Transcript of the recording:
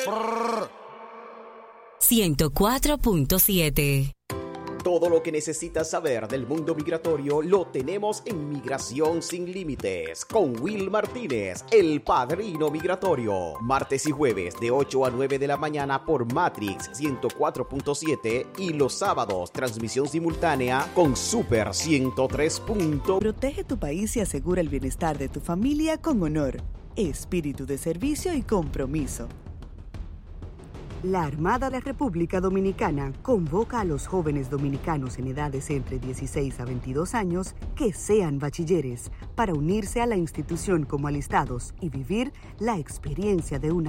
104.7. Todo lo que necesitas saber del mundo migratorio lo tenemos en Migración Sin Límites con Will Martínez, el padrino migratorio. Martes y jueves de 8 a 9 de la mañana por Matrix 104.7 y los sábados transmisión simultánea con Super 103. Protege tu país y asegura el bienestar de tu familia con honor, espíritu de servicio y compromiso. La Armada de la República Dominicana convoca a los jóvenes dominicanos en edades entre 16 a 22 años que sean bachilleres para unirse a la institución como alistados y vivir la experiencia de una